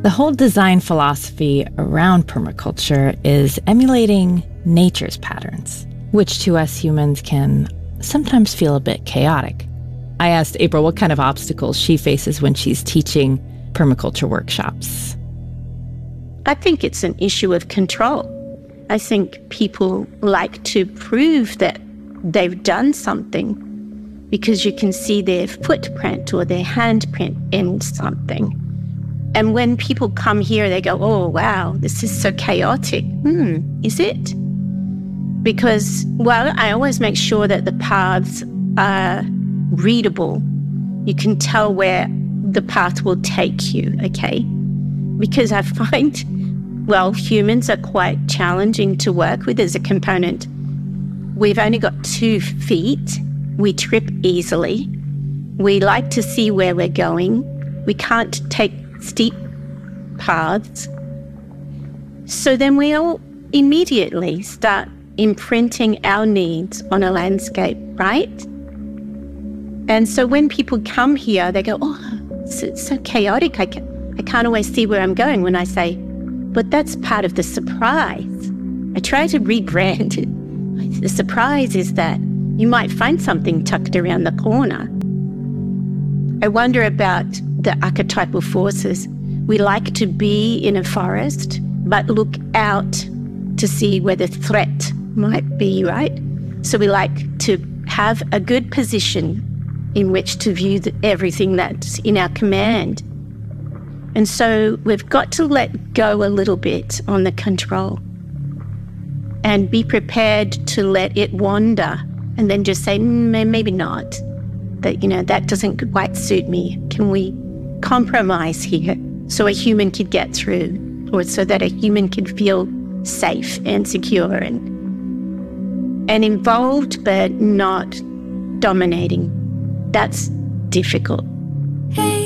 The whole design philosophy around permaculture is emulating nature's patterns, which to us humans can sometimes feel a bit chaotic. I asked April what kind of obstacles she faces when she's teaching permaculture workshops. I think it's an issue of control. I think people like to prove that they've done something because you can see their footprint or their handprint in something. And when people come here, they go, oh, wow, this is so chaotic. Is it? Because, well, I always make sure that the paths are readable. You can tell where the path will take you, okay? Because I find, well, humans are quite challenging to work with as a component. We've only got 2 feet. We trip easily. We like to see where we're going. We can't take steep paths. So then we all immediately start imprinting our needs on a landscape, right? And so when people come here, they go, oh, it's so chaotic. I can't always see where I'm going. When I say, but that's part of the surprise. I try to rebrand it. The surprise is that you might find something tucked around the corner. I wonder about the archetypal forces. We like to be in a forest, but look out to see where the threat might be, right? So we like to have a good position in which to view everything that's in our command. And so we've got to let go a little bit on the control and be prepared to let it wander and then just say, maybe not. That, that doesn't quite suit me. Can we compromise here so a human could get through, or so that a human could feel safe and secure and involved but not dominating? That's difficult.